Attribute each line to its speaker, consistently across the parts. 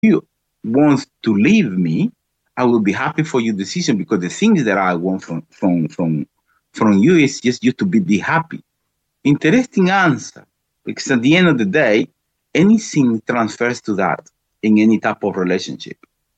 Speaker 1: you want to leave me, I will be happy for your decision, because the things that I want from you is just you to be happy. Interesting answer. Because at the end of the day, anything transfers to that in any type of relationship.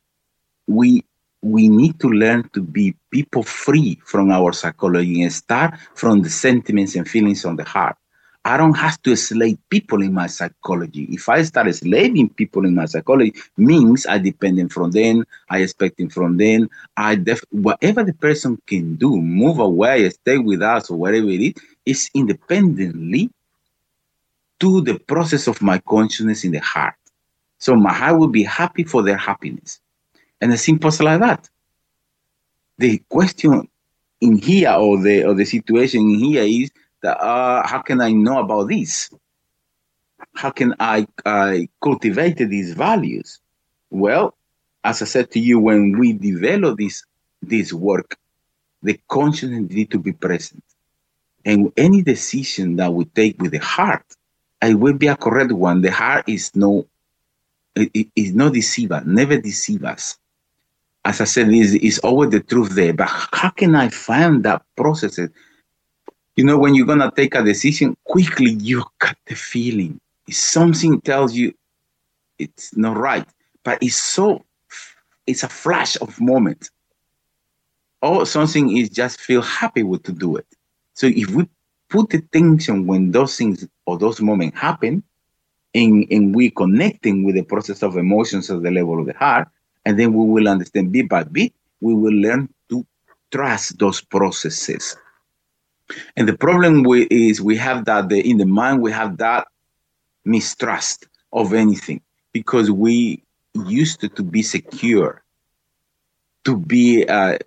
Speaker 1: We we need to learn to be people free from our psychology and start from the sentiments and feelings on the heart. I don't have to slave people in my psychology. If I start slaving people in my psychology, means I depending from them, I expecting from them. Whatever the person can do, move away, stay with us, or whatever it is independently to the process of my consciousness in the heart. So my heart will be happy for their happiness. And it's simple as like that. The question in here, or the situation in here, is that how can I know about this? How can I cultivate these values? Well, as I said to you, when we develop this work, the consciousness need to be present. And any decision that we take with the heart, it will be a correct one. The heart is no deceiver, never deceive us. As I said, is always the truth there. But how can I find that process? When you're gonna take a decision, quickly you got the feeling. Something tells you it's not right, but it's a flash of moment. Or something is just feel happy with to do it. So if we put attention when those things or those moments happen, and we connecting with the process of emotions at the level of the heart, and then we will understand bit by bit, we will learn to trust those processes. And the problem is we have that in the mind, we have that mistrust of anything, because we used to be secure, to be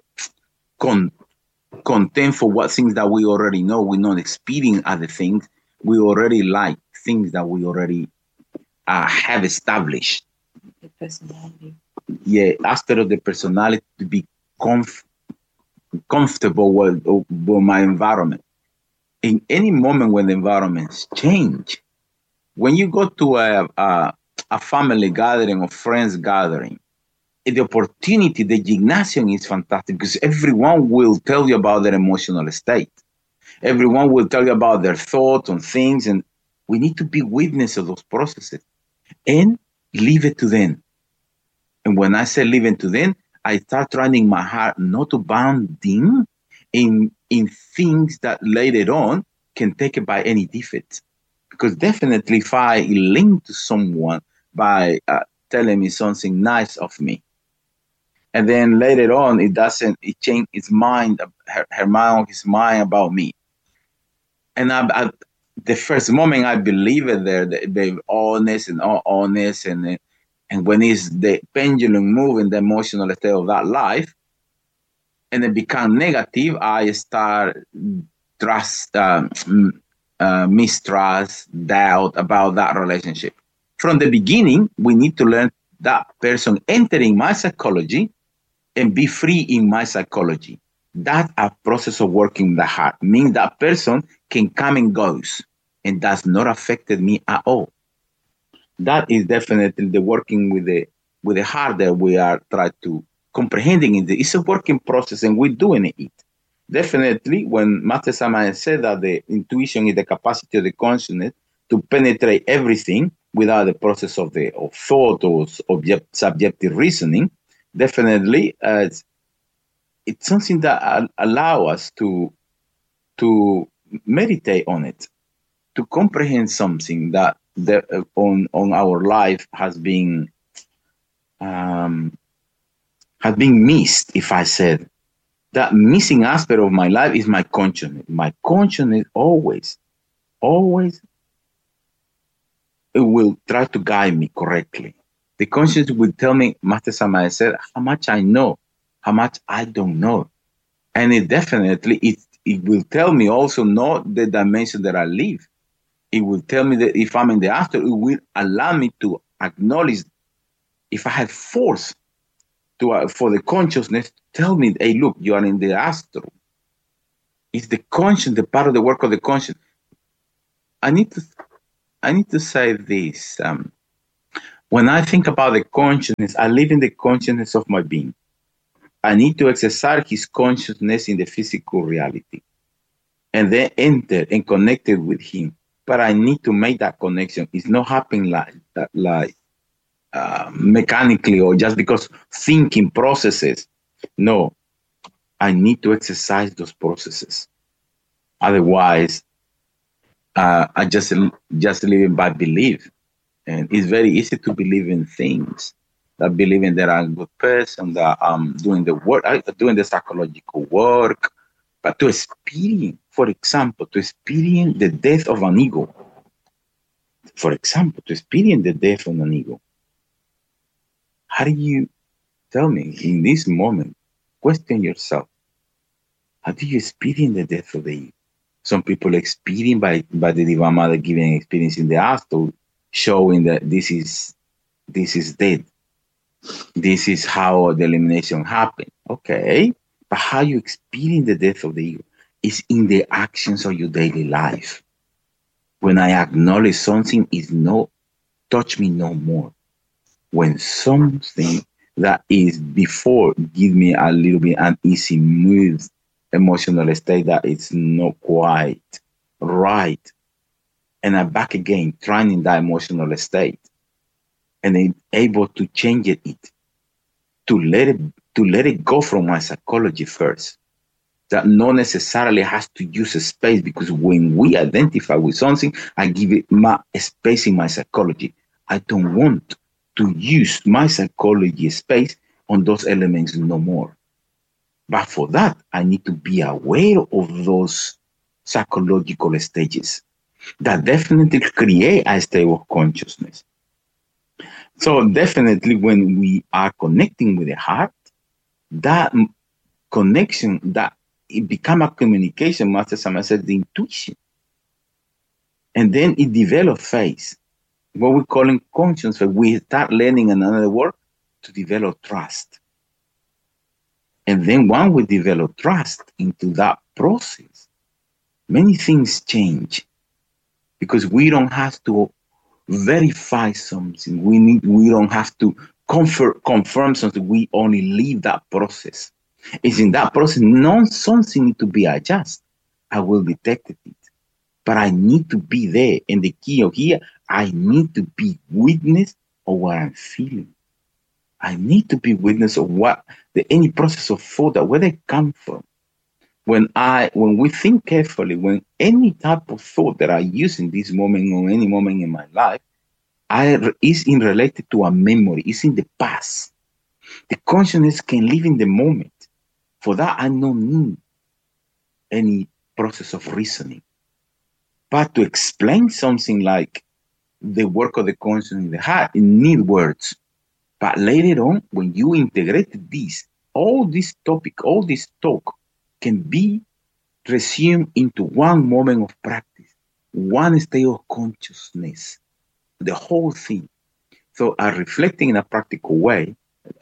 Speaker 1: content for what things that we already know. We're not experiencing other things. We already like things that we already have established.
Speaker 2: The personality.
Speaker 1: Yeah, instead of the personality to be comfortable with my environment. In any moment when the environments change, when you go to a family gathering or friends gathering, the opportunity, the gymnasium is fantastic, because everyone will tell you about their emotional state. Everyone will tell you about their thoughts on things, and we need to be witness of those processes and leave it to them. And when I say leave it to them, I start training my heart not to bound them in things that later on can take it by any defect. Because definitely if I link to someone by telling me something nice of me, and then later on it change its mind, her mind, his mind about me, and the first moment I believe it, they're honest and all honest, and when it's the pendulum moving the emotional state of that life, and it become negative, I start trust, mistrust, doubt about that relationship. From the beginning, we need to learn that person entering my psychology and be free in my psychology. That a process of working the heart means that person can come and goes, and does not affect me at all. That is definitely the working with the heart that we are trying to comprehending. It's a working process, and we're doing it. Definitely, when Master Sama said that the intuition is the capacity of the consciousness to penetrate everything without the process of thought or subjective reasoning, definitely it's something that allow us to meditate on it, to comprehend something that on our life has been missed. If I said that missing aspect of my life is my consciousness. My consciousness always it will try to guide me correctly. The consciousness will tell me, Master Sama said, how much I know, how much I don't know. And it definitely, it will tell me also not the dimension that I live. It will tell me that if I'm in the astral, it will allow me to acknowledge if I have force for the consciousness to tell me, hey, look, you are in the astral. It's the conscience, the part of the work of the conscience. I need to say this. When I think about the consciousness, I live in the consciousness of my being. I need to exercise his consciousness in the physical reality and then enter and connect it with him. But I need to make that connection. It's not happening like mechanically or just because thinking processes. No, I need to exercise those processes. Otherwise, I just living by belief, and it's very easy to believe in things. That believing that I'm a good person, that I'm doing the work, doing the psychological work, but to experience, for example, to experience the death of an ego. For example, to experience the death of an ego. How do you tell me in this moment? Question yourself. How do you experience the death of the ego? Some people experience by the Divine Mother giving experience in the astral, showing that this is dead. This is how the elimination happened. Okay, but how you experience the death of the ego is in the actions of your daily life. When I acknowledge something is no touch me no more. When something that is before give me a little bit uneasy mood, emotional state that it's not quite right, and I'm back again trying in that emotional state, and I'm able to change it, to let it go from my psychology first. That not necessarily has to use a space, because when we identify with something, I give it my space in my psychology. I don't want to use my psychology space on those elements no more. But for that, I need to be aware of those psychological stages that definitely create a state of consciousness. So definitely when we are connecting with the heart, that connection, that it become a communication, Master Sama said, the intuition. And then it develop phase, what we call in conscience, where we start learning another word to develop trust. And then when we develop trust into that process, many things change, because we don't have to verify something. We don't have to confirm something. We only leave that process. It's in that process, something need to be adjusted. I will detect it. But I need to be there. And the key of here, I need to be witness of what I'm feeling. I need to be witness of any process of thought, that where they come from. When we think carefully, when any type of thought that I use in this moment or any moment in my life, is in related to a memory, is in the past. The consciousness can live in the moment. For that, I don't need any process of reasoning. But to explain something like the work of the consciousness in the heart, it needs words. But later on, when you integrate this, all this topic, all this talk can be resumed into one moment of practice, one state of consciousness, the whole thing. So I'm reflecting in a practical way,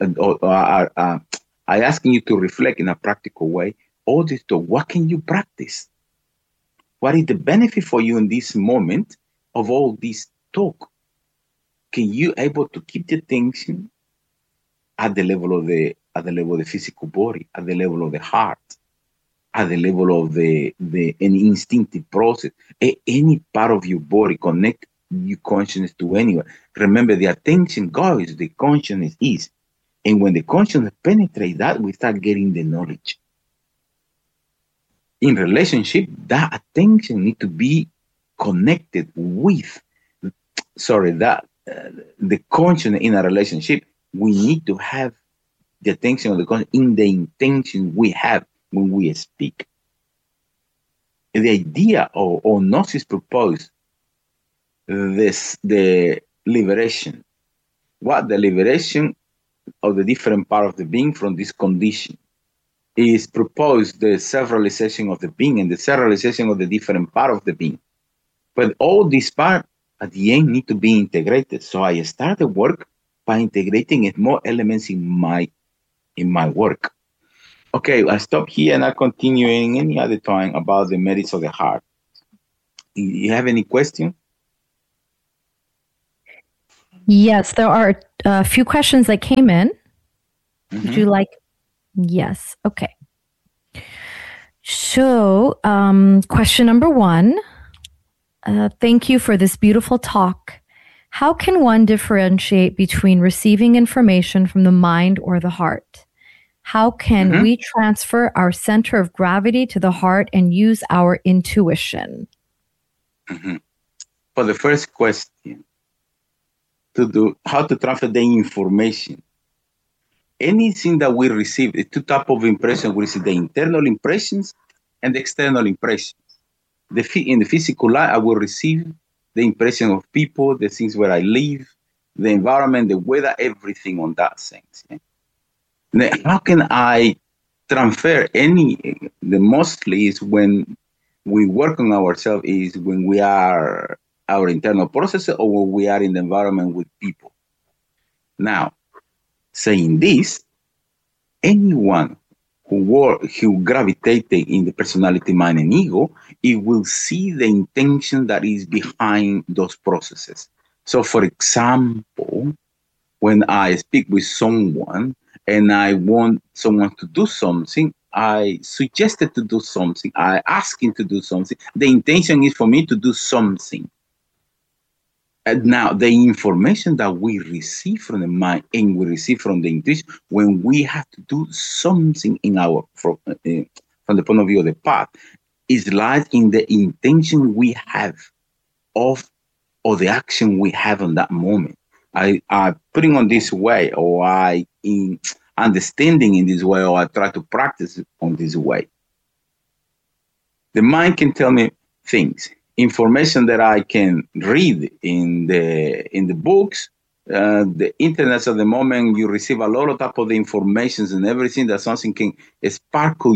Speaker 1: I asking you to reflect in a practical way, all this talk, what can you practice? What is the benefit for you in this moment of all this talk? Can you able to keep the attention at the level of the physical body, at the level of the heart, at the level of an instinctive process, any part of your body, connect your consciousness to anywhere. Remember, the attention goes, the consciousness is. And when the consciousness penetrates that, we start getting the knowledge. In relationship, that attention needs to be connected with, the consciousness in a relationship, we need to have the attention of the consciousness in the intention we have when we speak. The idea of Gnosis proposed the liberation. What the liberation of the different part of the being from this condition is proposed, the self-realization of the being and the self-realization of the different part of the being. But all these parts at the end need to be integrated. So I start the work by integrating more elements in my work. Okay, I stop here and I continue in any other time about the merits of the heart. You have any question?
Speaker 3: Yes, there are a few questions that came in.
Speaker 1: Mm-hmm.
Speaker 3: Would you like? Yes. Okay. So, question number 1. Thank you for this beautiful talk. How can one differentiate between receiving information from the mind or the heart? How can we transfer our center of gravity to the heart and use our intuition?
Speaker 1: For the first question, how to transfer the information. Anything that we receive, the two types of impressions, we receive the internal impressions and the external impressions. In the physical life, I will receive the impression of people, the things where I live, the environment, the weather, everything on that sense. Yeah? Now, how can I transfer the mostly is when we work on ourselves is when we are our internal process or when we are in the environment with people. Now, saying this, anyone who gravitated in the personality, mind, and ego, it will see the intention that is behind those processes. So, for example, when I speak with someone and I want someone to do something, I suggested to do something, I ask him to do something. The intention is for me to do something. And now, the information that we receive from the mind and we receive from the intuition, when we have to do something from the point of view of the path, is lies in the intention we have of or the action we have on that moment. I putting on this way, or I in understanding in this way, or I try to practice on this way. The mind can tell me things, information that I can read in the books, the internet at the moment. You receive a lot of type of the informations and everything that something can sparkle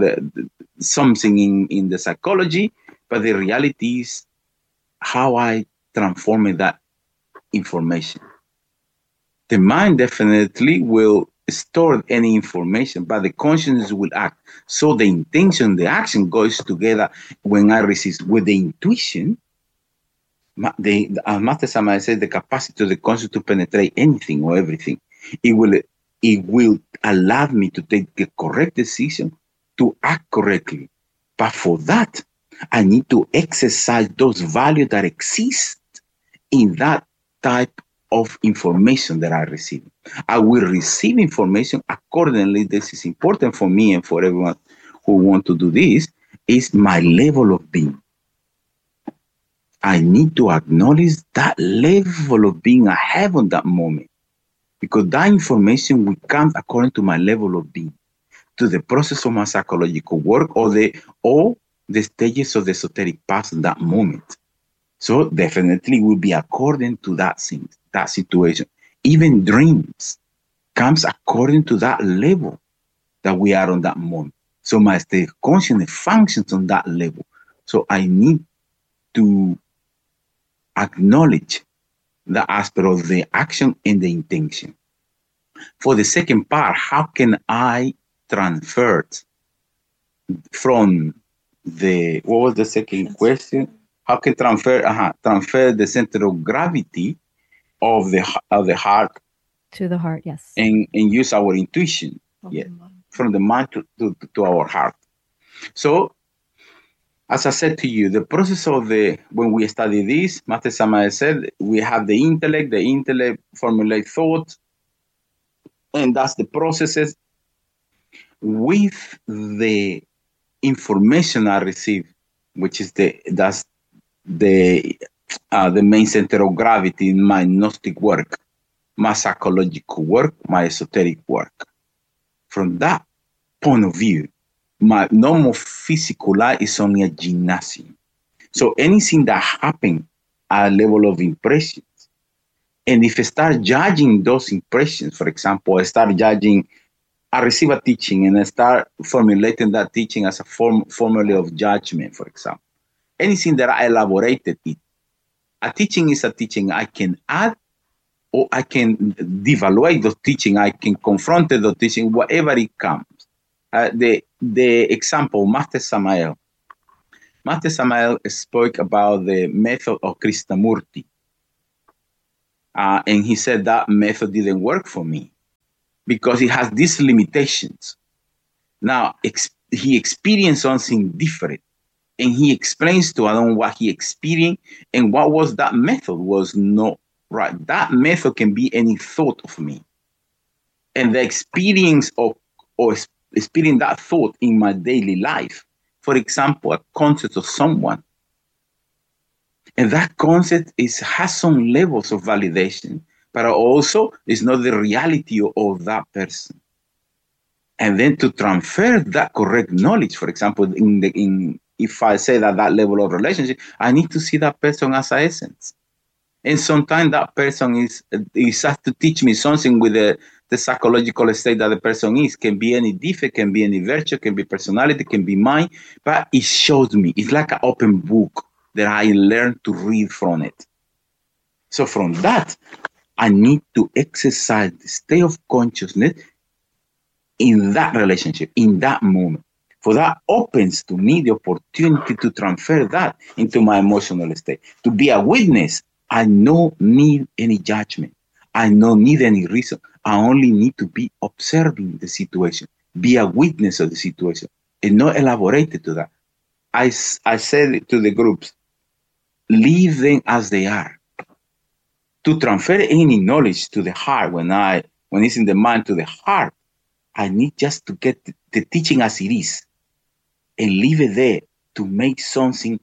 Speaker 1: something in the psychology, but the reality is how I transform that information. The mind definitely will store any information, but the consciousness will act. So the intention, the action goes together when I receive with the intuition. Master Sama says the capacity of the conscious to penetrate anything or everything. It will allow me to take the correct decision, to act correctly. But for that, I need to exercise those values that exist in that type of information that I receive. I will receive information accordingly. This is important for me and for everyone who want to do this, is my level of being. I need to acknowledge that level of being I have on that moment, because that information will come according to my level of being, to the process of my psychological work or the stages of the esoteric path in that moment. So definitely will be according to that thing, that situation. Even dreams comes according to that level that we are on that moment. So my state of consciousness functions on that level. So I need to acknowledge the aspect of the action and the intention. For the second part, how can I transfer from what was the second question? How can transfer the center of gravity of the heart
Speaker 3: to the heart? Yes,
Speaker 1: and use our intuition, from the mind to our heart. So, as I said to you, the process of when we study this, Master Sama said, we have the intellect formulate thought, and that's the processes with the information I receive, which is that's the main center of gravity in my Gnostic work, my psychological work, my esoteric work. From that point of view, my normal physical life is only a gymnasium. So anything that happens at a level of impressions, and if I start judging those impressions, for example, I receive a teaching and I start formulating that teaching as a formula of judgment, for example. Anything that I elaborated it. A teaching is a teaching. I can add or I can devaluate the teaching. I can confront the teaching, whatever it comes. The example, Master Samael. Master Samael spoke about the method of Krishnamurti. And he said that method didn't work for me because it has these limitations. Now, he experienced something different. And he explains to Adam what he experienced and what was that method was not right. That method can be any thought of me. And the experience of or experiencing that thought in my daily life. For example, a concept of someone. And that concept has some levels of validation, but also is not the reality of that person. And then to transfer that correct knowledge, for example, if I say that level of relationship, I need to see that person as an essence. And sometimes that person is has to teach me something with the psychological state that the person is. Can be any defect, can be any virtue, can be personality, can be mine, but it shows me. It's like an open book that I learn to read from it. So from that, I need to exercise the state of consciousness in that relationship, in that moment. For that opens to me the opportunity to transfer that into my emotional state. To be a witness, I don't need any judgment. I don't need any reason. I only need to be observing the situation, be a witness of the situation, and not elaborate to that. I said to the groups, leave them as they are. To transfer any knowledge to the heart, when it's in the mind to the heart, I need just to get the teaching as it is and leave it there to make something.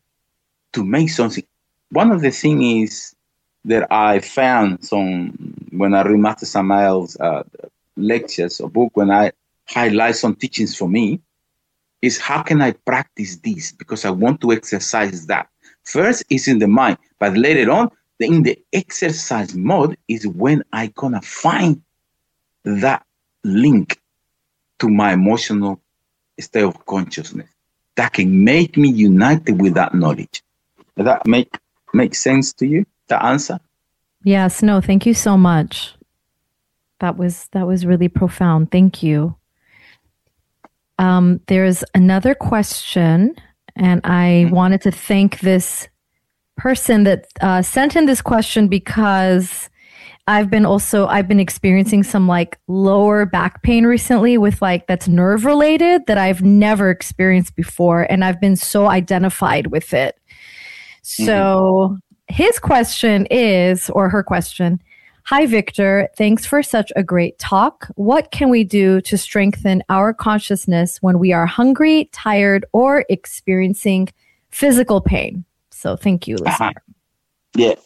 Speaker 1: One of the things is that I found when I read Master Samael's lectures or book, when I highlight some teachings for me, is how can I practice this? Because I want to exercise that. First is in the mind, but later on, in the exercise mode is when I gonna find that link to my emotional state of consciousness that can make me united with that knowledge. Does that make sense to you, the answer?
Speaker 3: Yes, no, thank you so much. That was really profound. Thank you. There's another question, and I wanted to thank this person that sent in this question because I've been experiencing some like lower back pain recently with that's nerve related that I've never experienced before. And I've been so identified with it. So his question is, or her question, hi, Victor, thanks for such a great talk. What can we do to strengthen our consciousness when we are hungry, tired, or experiencing physical pain? So thank you, listener.
Speaker 1: Yeah.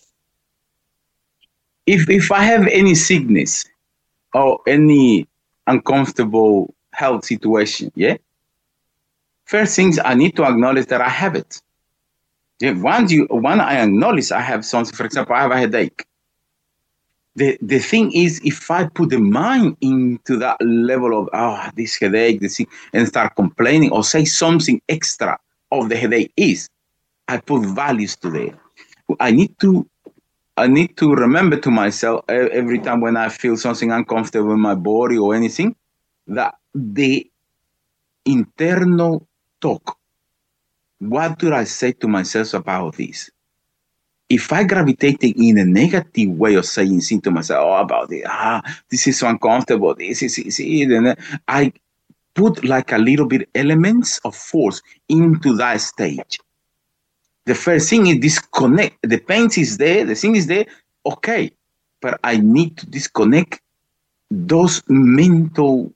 Speaker 1: If I have any sickness or any uncomfortable health situation, first things I need to acknowledge that I have it. Yeah, when I acknowledge I have something, for example, I have a headache. The thing is, if I put the mind into that level of this headache, and start complaining or say something extra of the headache I put values to it. I need to remember to myself every time when I feel something uncomfortable in my body or anything, that the internal talk, what do I say to myself about this? If I gravitate in a negative way of saying things to myself, about it, this is so uncomfortable, this is it, and I put like a little bit elements of force into that stage. The first thing is disconnect. The pain is there, the thing is there, okay. But I need to disconnect those mental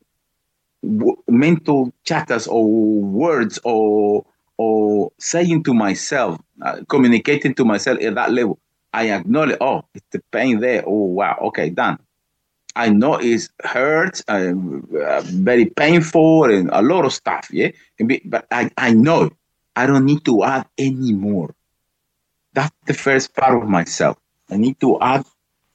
Speaker 1: chatters or words or saying to myself, communicating to myself at that level. I acknowledge, it's the pain there. Oh, wow, okay, done. I know it hurts, very painful, and a lot of stuff, but I know I don't need to add any more. That's the first part of myself. I need to add,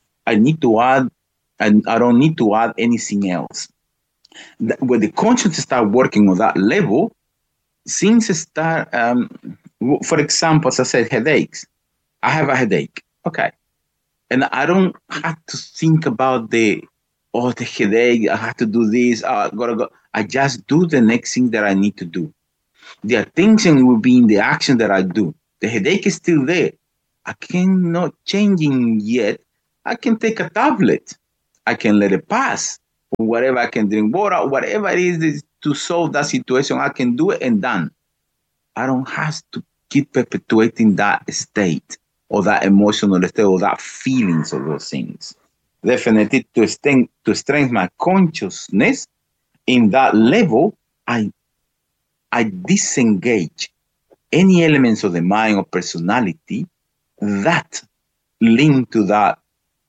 Speaker 1: and I don't need to add anything else. When the consciousness start working on that level, things start, for example, as I said, headaches. I have a headache, okay. And I don't have to think about the headache, I have to do this, I gotta go. I just do the next thing that I need to do. The attention will be in the action that I do. The headache is still there. I cannot change it yet. I can take a tablet. I can let it pass. Or whatever, I can drink water, whatever it is to solve that situation, I can do it and done. I don't have to keep perpetuating that state or that emotional state or that feelings of those things. Definitely to strengthen my consciousness in that level, I disengage any elements of the mind or personality that link to that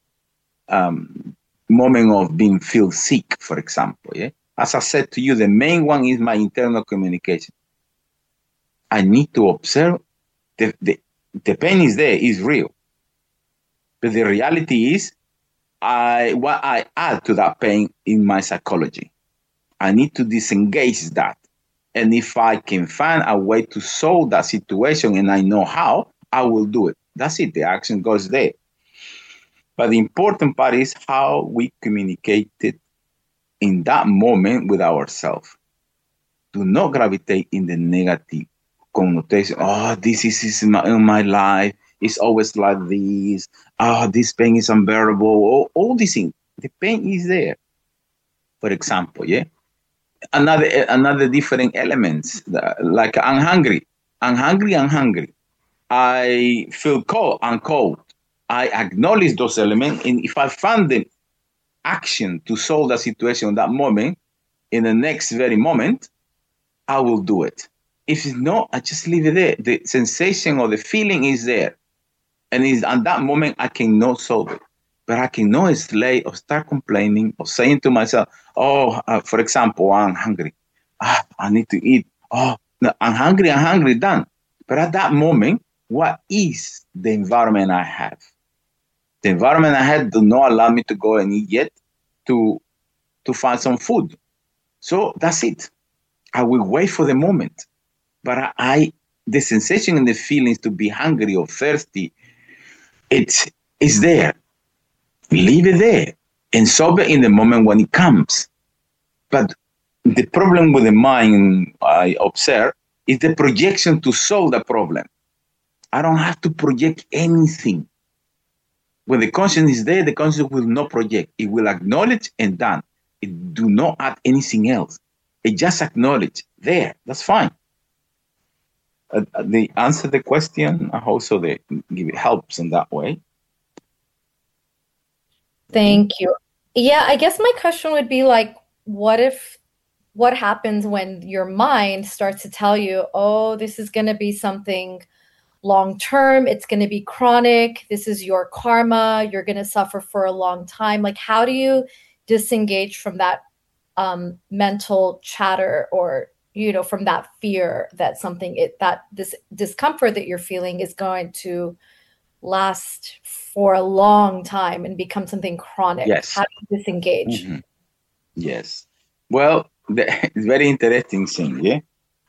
Speaker 1: moment of being feel sick, for example. Yeah, as I said to you, the main one is my internal communication. I need to observe the pain is there, is real, but the reality is what I add to that pain in my psychology. I need to disengage that. And if I can find a way to solve that situation and I know how, I will do it. That's it. The action goes there. But the important part is how we communicate it in that moment with ourselves. Do not gravitate in the negative connotation. Oh, this is in my life. It's always like this. Oh, this pain is unbearable. All these things. The pain is there. For example, yeah. Another different elements, like I'm hungry. I feel cold. I'm cold. I acknowledge those elements, and if I find the action to solve the situation in that moment, in the next very moment, I will do it. If it's not, I just leave it there. The sensation or the feeling is there, and at that moment I cannot solve it. But I cannot slay or start complaining or saying to myself, for example, I'm hungry. I need to eat. Oh, no, I'm hungry, done. But at that moment, what is the environment I have? The environment I had do not allow me to go and eat yet to find some food. So that's it. I will wait for the moment. But the sensation and the feelings to be hungry or thirsty, it's there. Leave it there and solve it in the moment when it comes. But the problem with the mind, I observe, is the projection to solve the problem. I don't have to project anything. When the conscience is there, the conscience will not project. It will acknowledge and done. It do not add anything else. It just acknowledge. There, that's fine. They answer the question. I hope so they give it helps in that way.
Speaker 3: Thank you. Yeah, I guess my question would be like, what happens when your mind starts to tell you, oh, this is going to be something long term, it's going to be chronic, this is your karma, you're going to suffer for a long time. Like, how do you disengage from that mental chatter, or from that fear that this discomfort that you're feeling is going to last for a long time and become something chronic?
Speaker 1: Yes.
Speaker 3: How do you disengage?
Speaker 1: Mm-hmm. Yes. Well, it's very interesting thing, yeah?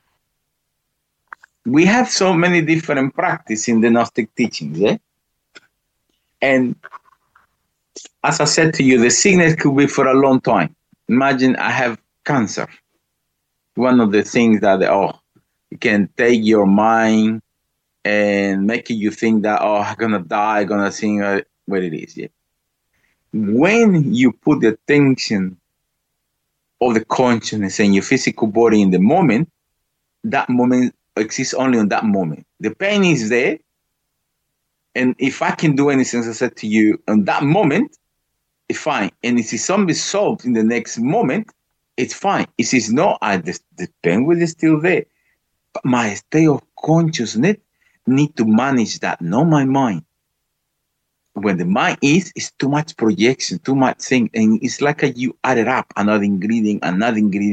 Speaker 1: We have so many different practices in the Gnostic teachings, yeah? And as I said to you, the sickness could be for a long time. Imagine I have cancer. One of the things that, it can take your mind and make you think that, I'm going to die, going to sing what it is. Yeah. When you put the attention of the consciousness and your physical body in the moment, that moment exists only on that moment. The pain is there. And if I can do anything, as I said to you, on that moment, it's fine. And if it's something solved in the next moment, it's fine. If it's not, the pain will be still there. But my state of consciousness need to manage that, not my mind. When the mind is too much projection, too much thing, and it's like you added up another ingredient, and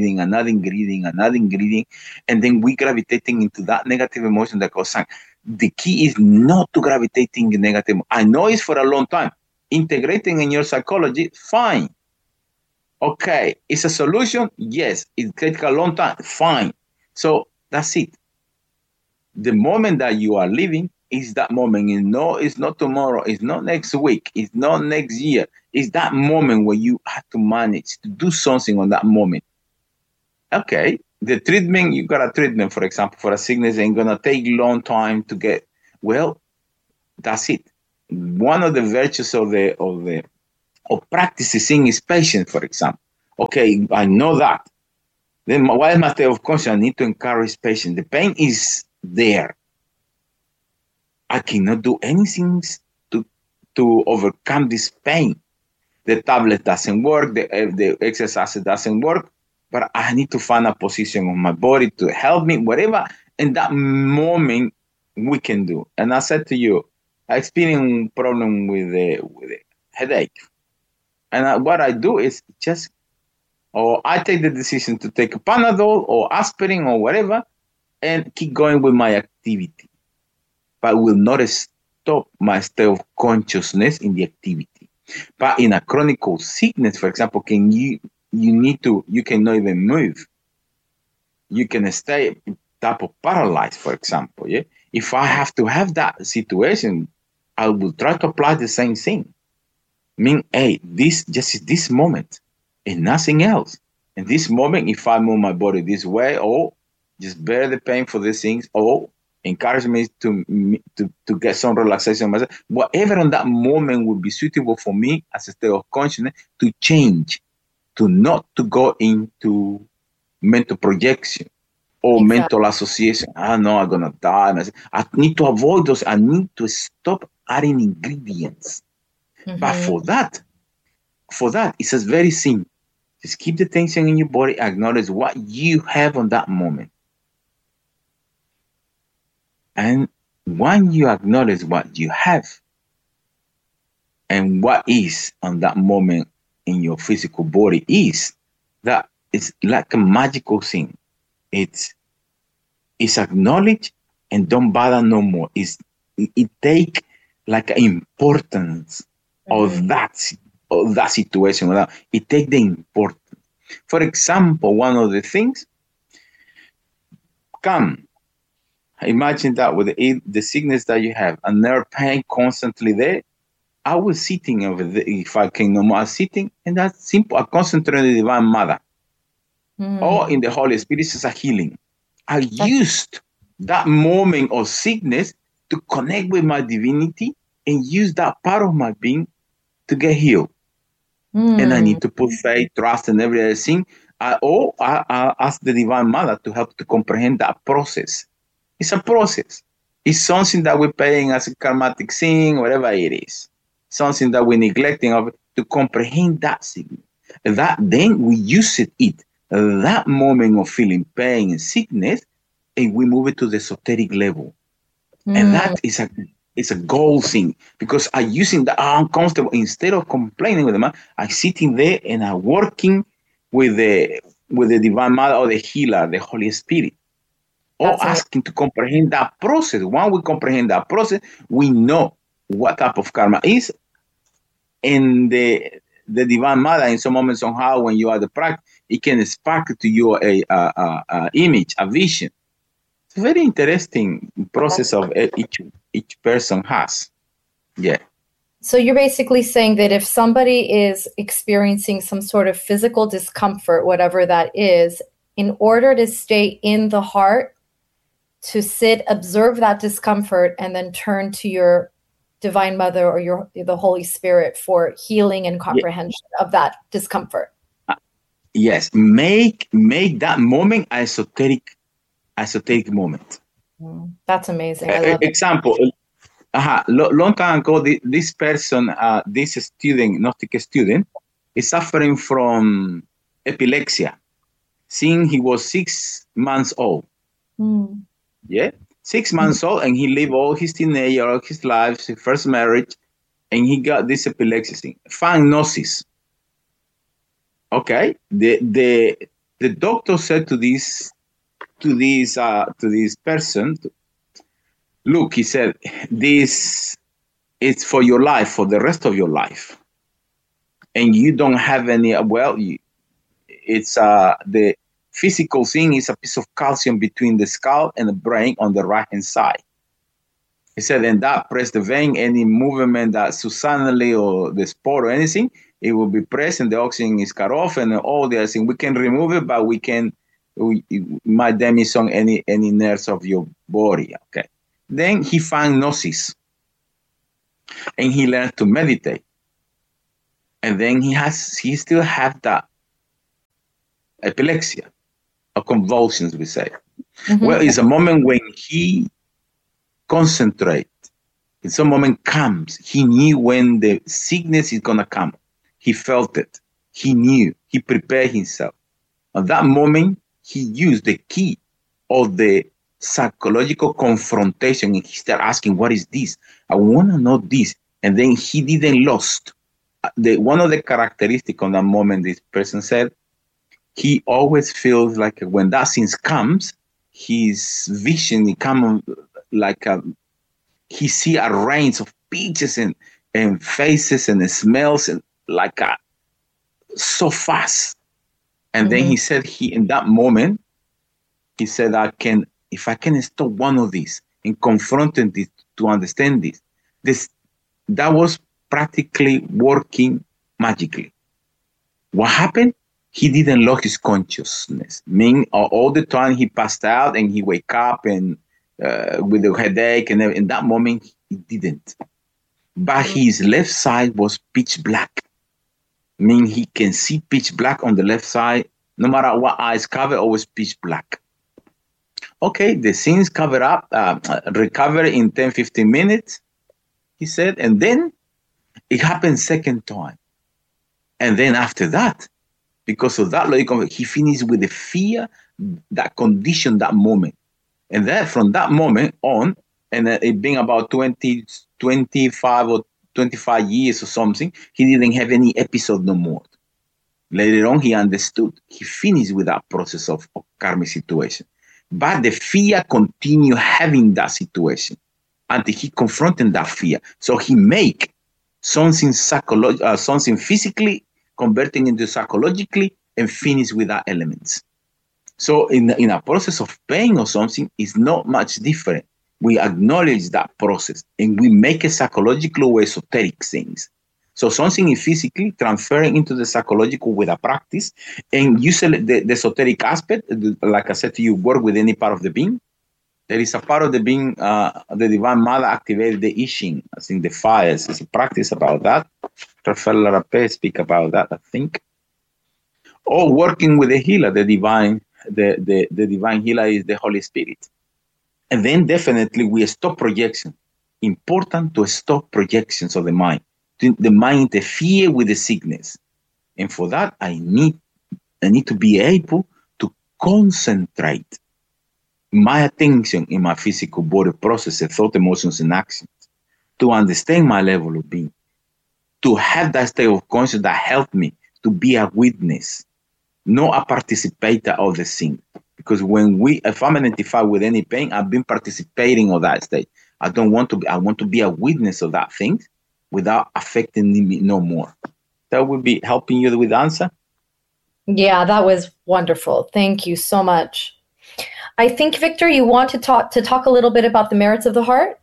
Speaker 1: then we gravitating into that negative emotion that goes on. The key is not to gravitating in negative. I know it's for a long time. Integrating in your psychology, fine. Okay, it's a solution? Yes. It takes a long time? Fine. So that's it. The moment that you are living is that moment. It's not tomorrow. It's not next week. It's not next year. It's that moment where you have to manage to do something on that moment. Okay, the treatment, you got a treatment, for example, for a sickness, ain't going to take a long time to get well. That's it. one of the virtues of practicing is patience, for example. Okay, I know that. Then why is my state of consciousness? I need to encourage patience. The pain is there. I cannot do anything to overcome this pain. The tablet doesn't work, the exercise doesn't work, but I need to find a position on my body to help me, whatever in that moment we can do. And I said to you, I experienced a problem with a headache. And what I do is just, or I take the decision to take a Panadol or aspirin or whatever and keep going with my activity, but will not stop my state of consciousness in the activity. But in a chronic sickness, for example, you cannot even move. You can stay type of paralyzed, for example. Yeah. If I have to have that situation, I will try to apply the same thing. I mean, hey, this just is this moment and nothing else. In this moment, if I move my body this way, or just bear the pain for these things, or encourage me to get some relaxation myself, whatever in that moment would be suitable for me as a state of consciousness to change, to not to go into mental projection or mental association. I know I'm gonna die. I need to avoid those. I need to stop adding ingredients. Mm-hmm. But for that, it's just very simple. Just keep the tension in your body, acknowledge what you have on that moment. And when you acknowledge what you have and what is on that moment in your physical body is, that it's like a magical thing. It's acknowledged and don't bother no more. It take like an importance of that situation. It take the importance. For example, one of the things, imagine that with the sickness that you have, and nerve pain constantly there. I was sitting over there, if I can no more sitting, and that's simple. I concentrate on the Divine Mother or in the Holy Spirit as a healing. I used that moment of sickness to connect with my divinity and use that part of my being to get healed. And I need to put faith, trust, and every other thing. I ask the Divine Mother to help to comprehend that process. It's a process. It's something that we're paying as a karmatic thing, whatever it is. Something that we're neglecting of to comprehend that sickness. That then we use it, that moment of feeling pain and sickness, and we move it to the esoteric level. And that is a goal thing, because I'm using the uncomfortable, instead of complaining with the man, I'm sitting there and I'm working with the Divine Mother or the healer, the Holy Spirit. Or asking to comprehend that process. When we comprehend that process, we know what type of karma is. And the Divine Mother, in some moments, somehow, when you are the practice, it can spark to you a image, a vision. It's a very interesting process of each person has. Yeah.
Speaker 3: So you're basically saying that if somebody is experiencing some sort of physical discomfort, whatever that is, in order to stay in the heart, to sit, observe that discomfort, and then turn to your Divine Mother or the Holy Spirit for healing and comprehension of that discomfort.
Speaker 1: Yes, make that moment an esoteric moment.
Speaker 3: That's amazing. I love
Speaker 1: example, long time ago, this person, this student, Gnostic student, is suffering from epilepsy since he was 6 months old. Yeah, 6 months old, and he lived all his teenager, all his life, his first marriage, and he got this epilepsy thing. Gnosis. Okay, the doctor said to this person, look, he said, this is for your life, for the rest of your life, and you don't have any. It's the physical thing is a piece of calcium between the skull and the brain on the right hand side. He said, and that press the vein, any movement that suddenly or the sport or anything, it will be pressed and the oxygen is cut off and all the other thing. We can remove it, but we might damage on any nerves of your body. Okay. Then he found gnosis. and he learned to meditate. And then he still has that epilepsy or convulsions, we say.
Speaker 3: Mhm.
Speaker 1: Well, it's a moment when he concentrates. It's a moment comes. He knew when the sickness is gonna come. He felt it. He knew. He prepared himself. At that moment, he used the key of the psychological confrontation, and he started asking, "What is this? I want to know this." And then he didn't lost. One of the characteristics on that moment, this person said, he always feels like when that scene comes, his vision becomes like he see a range of pictures and faces and smells and like so fast. And then he said in that moment, he said, if I can stop one of these and confronting this to understand this, that was practically working magically. What happened? He didn't lose his consciousness. Meaning all the time he passed out and he wake up and with a headache and in that moment he didn't. But his left side was pitch black. Meaning he can see pitch black on the left side, no matter what eyes cover, always pitch black. Okay, the scenes cover up, recover in 10, 15 minutes, he said, and then it happened second time. And then after that, because of that logic, he finished with the fear that conditioned that moment. And then from that moment on, and it being about 25 or 25 years or something, he didn't have any episode no more. Later on, he understood. He finished with that process of karmic situation. But the fear continued having that situation until he confronted that fear. So he make something something physically converting into psychologically and finish with that elements. So in a process of pain or something, is not much different. We acknowledge that process and we make a psychological or esoteric things. So something is physically transferring into the psychological with a practice, and usually the esoteric aspect, like I said to you, work with any part of the being. There is a part of the being, the Divine Mother activated the I Ching, I think the fires. It's a practice about that. Rafael Larape speak about that, I think. Or working with the healer, the divine healer is the Holy Spirit. And then definitely we stop projection. Important to stop projections of the mind. The mind interfere with the sickness. And for that, I need to be able to concentrate my attention in my physical body processes, thought, emotions, and actions to understand my level of being, to have that state of consciousness that helped me to be a witness, not a participator of the thing. Because if I'm identified with any pain, I've been participating of that state. I want to be a witness of that thing without affecting me no more. That would be helping you with the answer?
Speaker 3: Yeah, that was wonderful. Thank you so much. I think, Victor, you want to talk a little bit about the merits of the heart?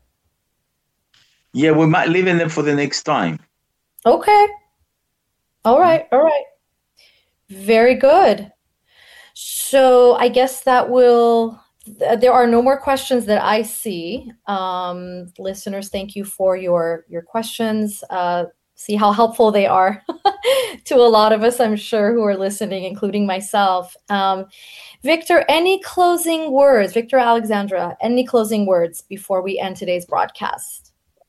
Speaker 1: Yeah, we might leave it for the next time.
Speaker 3: Okay. All right. Very good. So I guess there are no more questions that I see. Listeners, thank you for your questions. See how helpful they are to a lot of us, I'm sure, who are listening, including myself. Victor, any closing words? Victor Alexandra, any closing words before we end today's broadcast?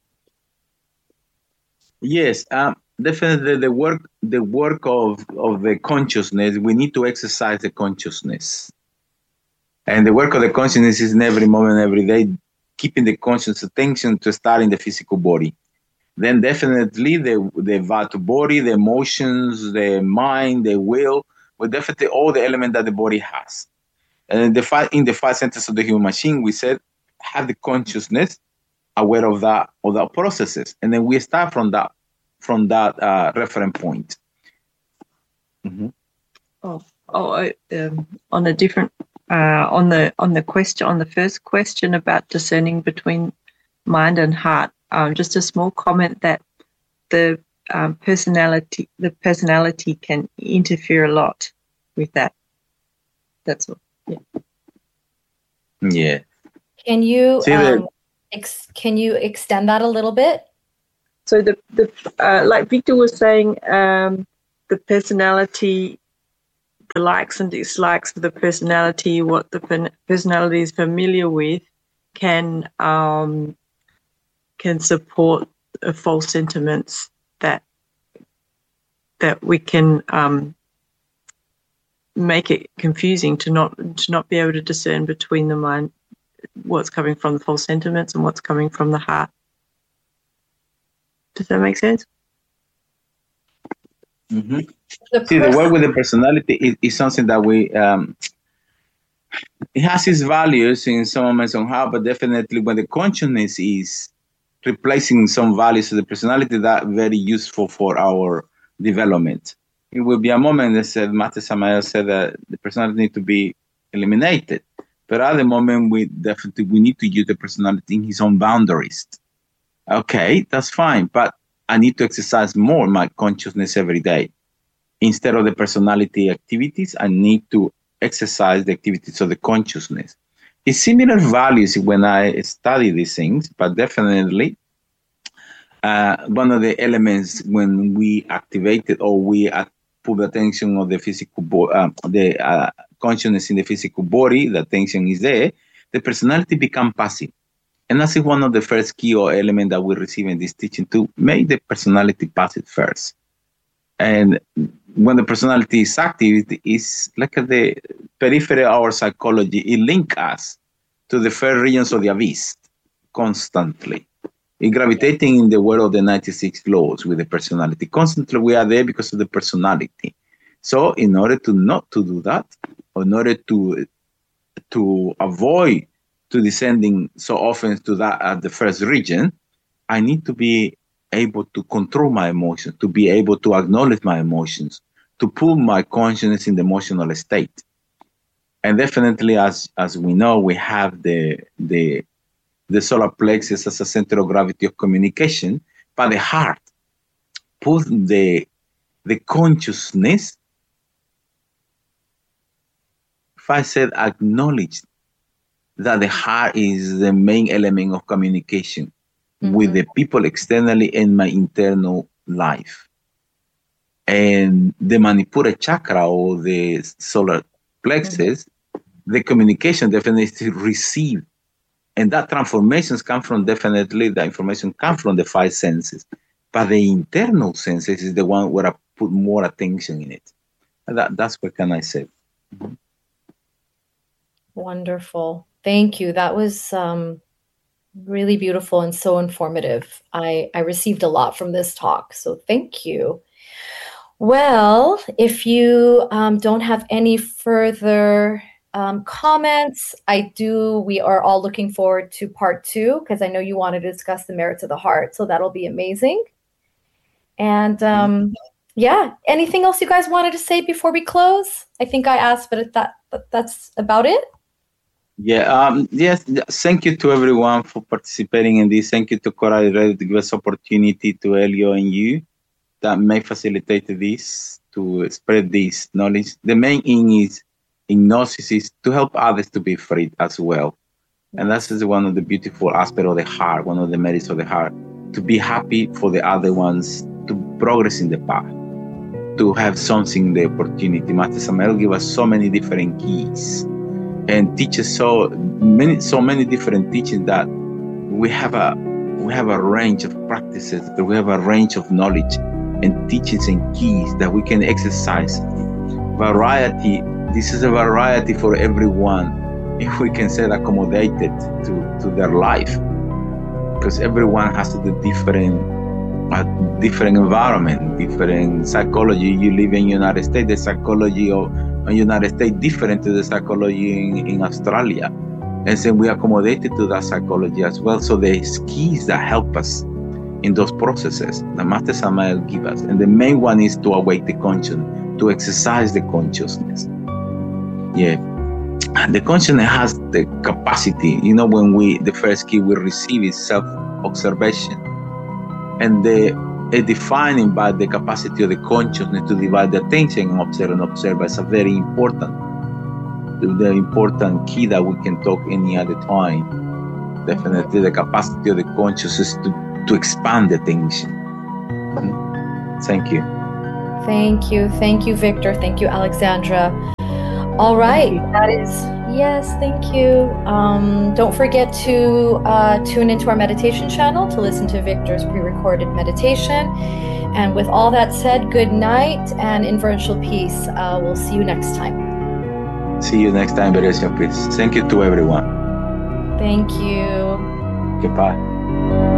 Speaker 1: Yes, definitely the work of the consciousness, we need to exercise the consciousness. And the work of the consciousness is in every moment, every day, keeping the conscious attention to start in the physical body. Then definitely the vital body, the emotions, the mind, the will, but definitely all the elements that the body has. And in the five centers of the human machine, we said, have the consciousness aware of that processes. And then we start from that reference point. Mm-hmm.
Speaker 2: On a different on the first question about discerning between mind and heart, just a small comment that the personality can interfere a lot with that. That's all.
Speaker 1: Yeah.
Speaker 3: Can you can you extend that a little bit?
Speaker 2: So the like Victor was saying, the personality, the likes and dislikes of the personality, what the personality is familiar with, can support false sentiments that we can make it confusing to not be able to discern between the mind, what's coming from the false sentiments and what's coming from the heart. Does that make sense?
Speaker 1: Mm-hmm. See, the work with the personality is something that we it has its values in some moments on how, but definitely when the consciousness is replacing some values of the personality, that very useful for our development. It will be a moment that said, Master Samael said that the personality need to be eliminated. But at the moment, we need to use the personality in his own boundaries. Okay, that's fine, but I need to exercise more my consciousness every day. Instead of the personality activities, I need to exercise the activities of the consciousness. It's similar values when I study these things, but definitely one of the elements when we activate it or we put attention on the physical consciousness in the physical body, the attention is there, the personality becomes passive. And that's one of the first key or element that we receive in this teaching, to make the personality passive first. And when the personality is active, it's like the periphery of our psychology. It links us to the first regions of the abyss constantly. It gravitating in the world of the 96 laws with the personality. Constantly we are there because of the personality. So in order to not to do that, or in order to avoid to descending so often to that at the first region, I need to be able to control my emotions, to be able to acknowledge my emotions, to put my consciousness in the emotional state. And definitely, as we know, we have the solar plexus as a center of gravity of communication, but the heart put the consciousness. If I said acknowledge that the heart is the main element of communication with the people externally and my internal life. And the Manipura chakra or the solar plexus, the communication definitely is to receive. And that transformations come from definitely, the information comes from the five senses. But the internal senses is the one where I put more attention in it. And that's what can I say. Mm-hmm.
Speaker 3: Wonderful. Thank you. That was really beautiful and so informative. I received a lot from this talk, so thank you. Well, if you don't have any further comments, we are all looking forward to part 2, because I know you want to discuss the merits of the heart, so that'll be amazing. And anything else you guys wanted to say before we close? I think I asked, but that's about it.
Speaker 1: Yes, thank you to everyone for participating in this. Thank you to Coral Red to give us opportunity, to Elio and you that may facilitate this, to spread this knowledge. The main aim is in Gnosis is to help others to be freed as well. And that is one of the beautiful aspects of the heart, one of the merits of the heart, to be happy for the other ones, to progress in the path, to have something, the opportunity. Master Samael give us so many different keys and teaches so many different teachings that we have a range of practices, that we have a range of knowledge and teachings and keys that we can exercise. Variety, this is a variety for everyone, if we can say accommodated to their life, because everyone has the different environment, different psychology. You live in United States, the psychology of United States different to the psychology in Australia, and so we accommodated to that psychology as well. So there's keys that help us in those processes that Master Samael give us, and the main one is to awake the consciousness, to exercise the consciousness. The consciousness has the capacity. When the first key we receive is self-observation, and defining by the capacity of the consciousness to divide the attention and observe is a very important, the important key that we can talk any other time. Definitely the capacity of the consciousness to to expand the attention. Thank you.
Speaker 3: Thank you. Thank you, Victor. Thank you, Alexandra. All right. That is, yes, thank you. Don't forget to tune into our meditation channel to listen to Victor's pre-recorded meditation. And with all that said, good night and inferential peace. We'll see you next time.
Speaker 1: See you next time, Beresia, please. Thank you to everyone.
Speaker 3: Thank you.
Speaker 1: Goodbye.